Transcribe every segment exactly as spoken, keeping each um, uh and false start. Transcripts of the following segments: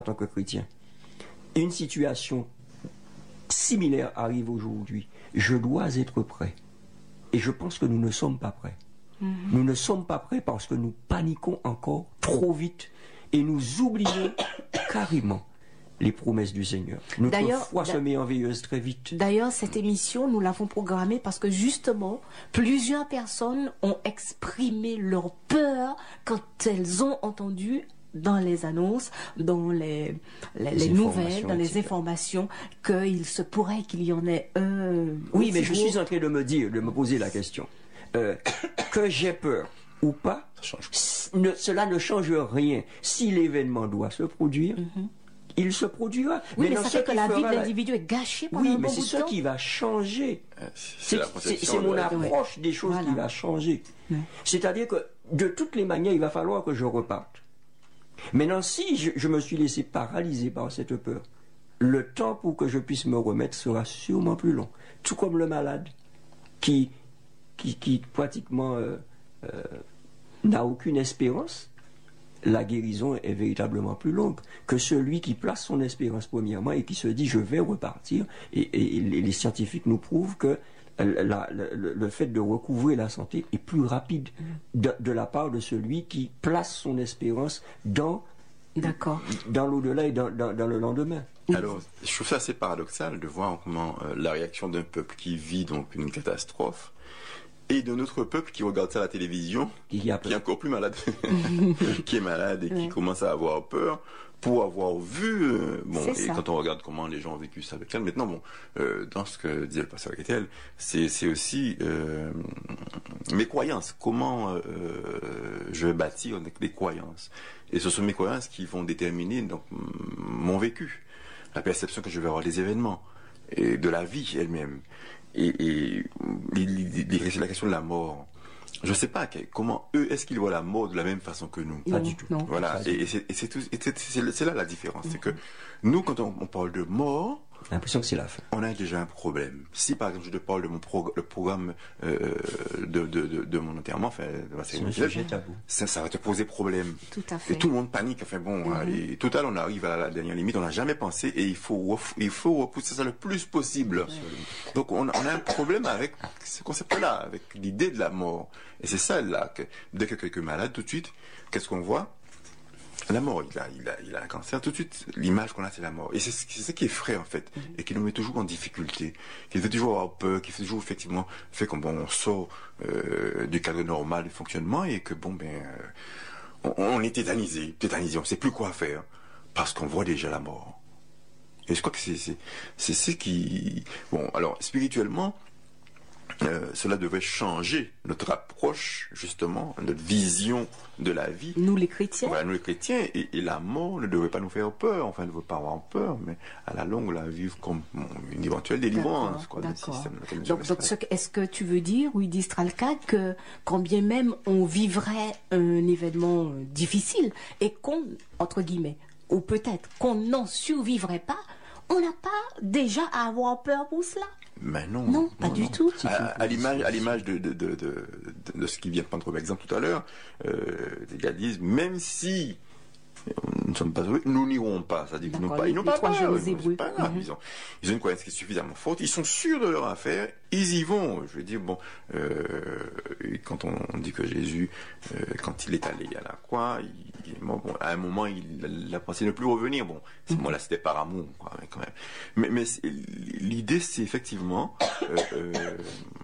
en tant que chrétien, une situation similaire arrive aujourd'hui, je dois être prêt. Et je pense que nous ne sommes pas prêts. Mm-hmm. Nous ne sommes pas prêts parce que nous paniquons encore trop vite et nous oublions carrément les promesses du Seigneur. Notre d'ailleurs, foi se met en veilleuse très vite. D'ailleurs, cette émission, nous l'avons programmée parce que justement, plusieurs personnes ont exprimé leur peur quand elles ont entendu dans les annonces, dans les, les, les nouvelles, dans les informations, qu'il se pourrait qu'il y en ait un... Oui, mais je suis en train de me dire, de me poser la question. Euh, que j'ai peur ou pas, ne, cela ne change rien. Si l'événement doit se produire, mm-hmm. il se produira. Oui, mais, mais ça fait que la vie de l'individu est gâchée pendant oui, un bon mais bout de c'est temps. ce qui va changer. Euh, c'est c'est mon approche ouais. des choses voilà. qui va changer. Ouais. C'est-à-dire que, de toutes les manières, il va falloir que je reparte. Maintenant, si je, je me suis laissé paralyser par cette peur, le temps pour que je puisse me remettre sera sûrement plus long. Tout comme le malade qui, qui, qui pratiquement euh, euh, n'a aucune espérance, la guérison est véritablement plus longue que celui qui place son espérance premièrement et qui se dit je vais repartir. Et, et, et les scientifiques nous prouvent que La, le, le fait de recouvrer la santé est plus rapide de, de la part de celui qui place son espérance dans, dans l'au-delà et dans, dans, dans le lendemain. Alors, je trouve ça assez paradoxal de voir comment euh, la réaction d'un peuple qui vit donc une catastrophe et d'un autre peuple qui regarde ça à la télévision, qui est encore plus malade, qui est malade et qui ouais. commence à avoir peur pour avoir vu, euh, bon, et ça. Quand on regarde comment les gens ont vécu ça avec elle, maintenant, bon, euh, dans ce que disait le pasteur Ketel, c'est, c'est aussi euh, mes croyances, comment euh, je vais bâtir avec des croyances. Et ce sont mes croyances qui vont déterminer donc mon vécu, la perception que je vais avoir des événements et de la vie elle-même. Et, et la question de la mort, je ne sais pas comment eux, est-ce qu'ils voient la mort de la même façon que nous? Non, pas du tout. Non. Voilà, et, et, c'est, et c'est, tout, et c'est, c'est, c'est là la différence, mm-hmm. c'est que nous, quand on, on parle de mort, j'ai l'impression que c'est la fin. On a déjà un problème. Si par exemple je te parle de mon pro, le programme euh, de, de, de, de mon enterrement, enfin, de ma cérémonie, ça, ça va te poser problème. Tout à fait. Et tout le monde panique. Enfin bon, mm-hmm. et total, on arrive à la dernière limite, on n'a jamais pensé et il faut il faut repousser ça le plus possible. Ouais. Donc on, on a un problème avec ce concept-là, avec l'idée de la mort. Et c'est ça là que dès que quelqu'un est malade, tout de suite, qu'est-ce qu'on voit? La mort, il a, il a, il a un cancer, tout de suite, l'image qu'on a, c'est la mort. Et c'est, c'est ce qui est frais, en fait, mm-hmm. et qui nous met toujours en difficulté, qui fait toujours avoir peur, qui fait toujours, effectivement, fait qu'on bon, on sort euh, du cadre normal du fonctionnement et que, bon, ben, euh, on, on est tétanisé, tétanisé, on ne sait plus quoi faire, parce qu'on voit déjà la mort. Et je crois que c'est, c'est, c'est ce qui... Bon, alors, spirituellement, Euh, cela devrait changer notre approche, justement, notre vision de la vie. Nous les chrétiens. Voilà, nous les chrétiens, et, et la mort ne devrait pas nous faire peur, enfin, ne devrait pas avoir peur, mais à la longue, la vivre comme bon, une éventuelle délivrance. Quoi, d'accord. Système, donc, donc ce, est-ce que tu veux dire, oui, Distralca, que quand bien même on vivrait un événement difficile et qu'on, entre guillemets, ou peut-être qu'on n'en survivrait pas, on n'a pas déjà à avoir peur pour cela? Mais non, non, pas non, du non. tout. À, à l'image, à l'image de, de, de, de, de ce qui vient de prendre comme exemple tout à l'heure, euh, les gars disent, même si nous ne sommes pas heureux, nous n'irons pas. C'est-à-dire qu'ils n'ont pas, ils n'ont pas peur. C'est pas grave. Mm-hmm. Ils ont, ils ont une croyance qui est suffisamment forte. Ils sont sûrs de leur affaire. Ils y vont. Je veux dire, bon, euh, quand on, on dit que Jésus, euh, quand il est allé à la croix, il, bon, bon, à un moment, il a pensé ne plus revenir. Bon, ce moment-là, c'était par amour, quoi, quand même. Mais, mais l'idée, c'est effectivement euh, euh,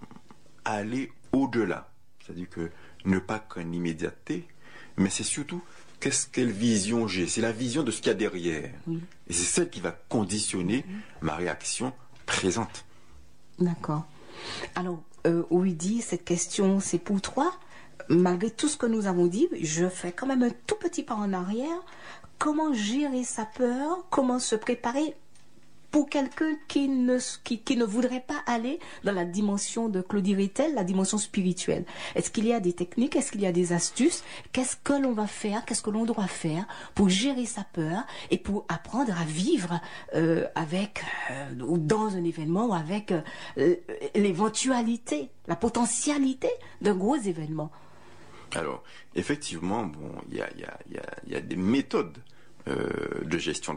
aller au-delà. C'est-à-dire que ne pas qu'une immédiateté, mais c'est surtout qu'est-ce quelle vision j'ai? C'est la vision de ce qu'il y a derrière. Oui. Et c'est celle qui va conditionner oui. ma réaction présente. D'accord. Alors, euh, Ouidi, cette question, c'est pour toi. Malgré tout ce que nous avons dit, je fais quand même un tout petit pas en arrière. Comment gérer sa peur? Comment se préparer pour quelqu'un qui ne, qui, qui ne voudrait pas aller dans la dimension de Claudie Rittel, la dimension spirituelle? Est-ce qu'il y a des techniques? Est-ce qu'il y a des astuces? Qu'est-ce que l'on va faire? Qu'est-ce que l'on doit faire pour gérer sa peur et pour apprendre à vivre euh, avec, euh, ou dans un événement, ou avec euh, l'éventualité, la potentialité d'un gros événement? Alors, effectivement, bon, il y a, y a, y a, y a des méthodes euh, de gestion